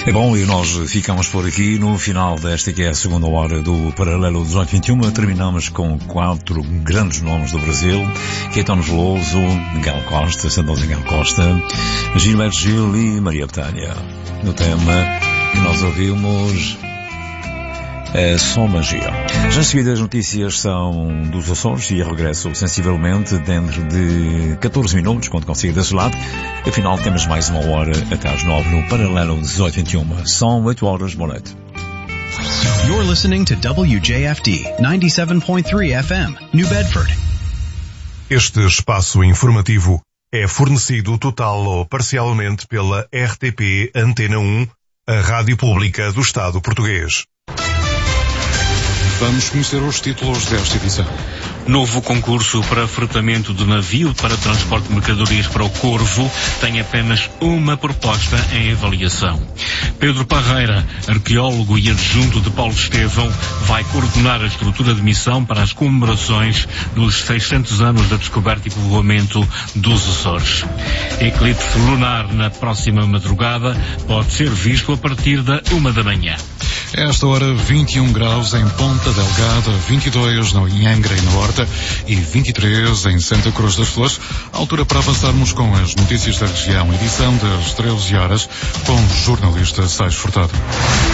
É bom, e nós ficamos por aqui no final desta que é a segunda hora do Paralelo 1821. Terminamos com 4 grandes nomes do Brasil: Caetano Veloso, Gal Costa, Santos Gal Costa, Gilberto Gil e Maria Bethânia. No tema que nós ouvimos Só Magia. Já em seguida as notícias são dos Açores e regresso sensivelmente dentro de 14 minutos, quando consigo desse lado. Afinal, temos mais uma hora até às 9 no Paralelo 1821. São 8 horas, boa noite. You're listening to WJFD 97.3 FM, New Bedford. Este espaço informativo é fornecido total ou parcialmente pela RTP Antena 1, a rádio pública do Estado português. Vamos conhecer os títulos desta edição. Novo concurso para fretamento de navio para transporte de mercadorias para o Corvo tem apenas uma proposta em avaliação. Pedro Parreira, arqueólogo e adjunto de Paulo Estevão, vai coordenar a estrutura de missão para as comemorações dos 600 anos da descoberta e povoamento dos Açores. Eclipse lunar na próxima madrugada pode ser visto a partir da 1 da manhã. Esta hora 21 graus em Ponta Delgada, 22 no Inhangra e na Horta e 23 em Santa Cruz das Flores. Altura para avançarmos com as notícias da região, edição das 13 horas, com o jornalista Sais Furtado.